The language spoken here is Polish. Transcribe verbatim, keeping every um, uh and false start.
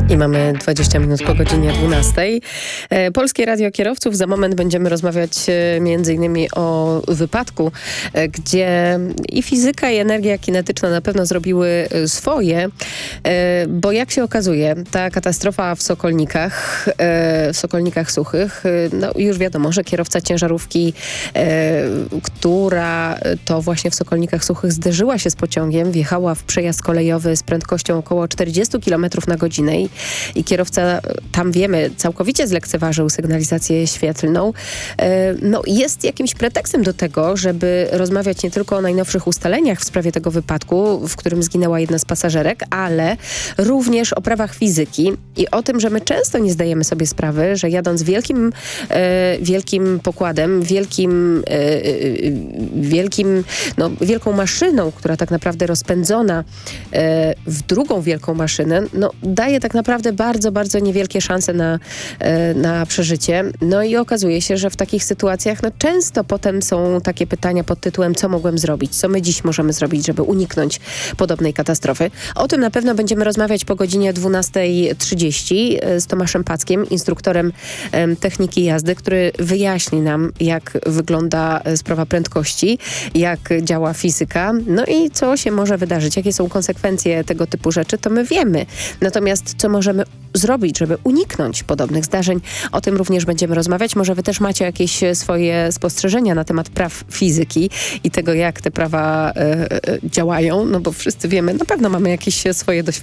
I mamy dwadzieścia minut po godzinie dwunastej. Polskie Radio Kierowców. Za moment będziemy rozmawiać między innymi o wypadku, gdzie i fizyka, i energia kinetyczna na pewno zrobiły swoje, bo jak się okazuje, ta katastrofa w Sokolnikach, w Sokolnikach Suchych, no już wiadomo, że kierowca ciężarówki, która to właśnie w Sokolnikach Suchych zderzyła się z pociągiem, wjechała w przejazd kolejowy z prędkością około czterdzieści kilometrów na godzinę i, i kierowca, tam wiemy, całkowicie zlekceważył sygnalizację świetlną. No jest jakimś pretekstem do tego, żeby rozmawiać nie tylko o najnowszych ustaleniach w sprawie tego wypadku, w którym zginęła jedna z pasażerek, ale również o prawach fizyki i o tym, że my często nie zdajemy sobie sprawy, że jadąc wielkim, e, wielkim pokładem, wielkim, e, wielkim, no, wielką maszyną, która tak naprawdę rozpędzona e, w drugą wielką maszynę, no, daje tak naprawdę bardzo, bardzo niewielkie szanse na, e, na przeżycie. No i okazuje się, że w takich sytuacjach no, często potem są takie pytania pod tytułem, co mogłem zrobić, co my dziś możemy zrobić, żeby uniknąć podobnej katastrofy. O tym na pewno będziemy rozmawiać po godzinie dwunastej trzydzieści z Tomaszem Packiem, instruktorem em, techniki jazdy, który wyjaśni nam, jak wygląda sprawa prędkości, jak działa fizyka, no i co się może wydarzyć, jakie są konsekwencje tego typu rzeczy, to my wiemy. Natomiast co możemy zrobić, żeby uniknąć podobnych zdarzeń, o tym również będziemy rozmawiać. Może wy też macie jakieś swoje spostrzeżenia na temat praw fizyki i tego, jak te prawa e, e, działają, no bo wszyscy wiemy, na pewno mamy jakieś swoje doświadczenia